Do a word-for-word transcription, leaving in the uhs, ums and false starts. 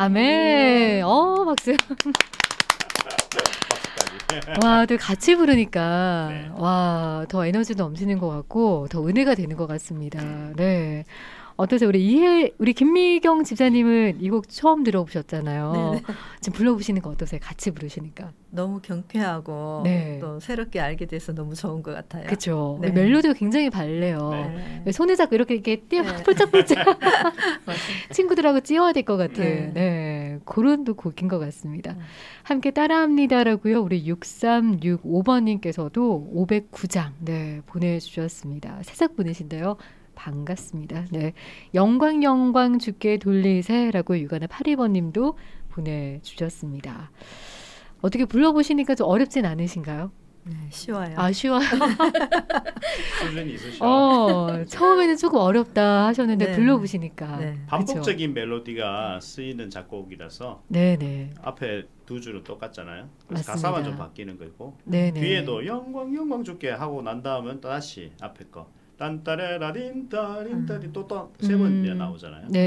아멘. 어, 박수. 와, 또 같이 부르니까 네. 와, 더 에너지도 넘치는 것 같고 더 은혜가 되는 것 같습니다. 네. 어떠세요? 우리 이해 우리 김미경 집사님은 이 곡 처음 들어보셨잖아요. 네네. 지금 불러보시는 거 어떠세요? 같이 부르시니까. 너무 경쾌하고 네. 또 새롭게 알게 돼서 너무 좋은 것 같아요. 그렇죠. 네. 멜로디가 굉장히 밝네요. 네. 손에 잡고 이렇게 이렇게 뛰어 네. 폴짝폴짝 맞습니다. 친구들하고 찌워야 될 것 같은 네. 네. 그런 또 곡인 것 같습니다. 음. 함께 따라합니다라고요. 우리 육삼육오 번님께서도 오백구 장 네, 보내주셨습니다. 새싹 분이신데요. 반갑습니다. 네, 영광 영광 주께 돌리세라고 육안의 팔이 번님도 보내주셨습니다. 어떻게 불러보시니까 좀 어렵진 않으신가요? 네, 쉬워요. 아, 쉬워요. 수준이 있으셔. 어, 처음에는 조금 어렵다 하셨는데 네. 불러보시니까. 네. 반복적인 멜로디가 쓰이는 작곡이라서 네네. 앞에 두 줄은 똑같잖아요. 그래서 맞습니다. 가사만 좀 바뀌는 거고 네네. 뒤에도 영광 영광 주께 하고 난 다음은 또 다시 앞에 거 딴따레라린따린따리 또 또 세 번 음. 나오잖아요. 네.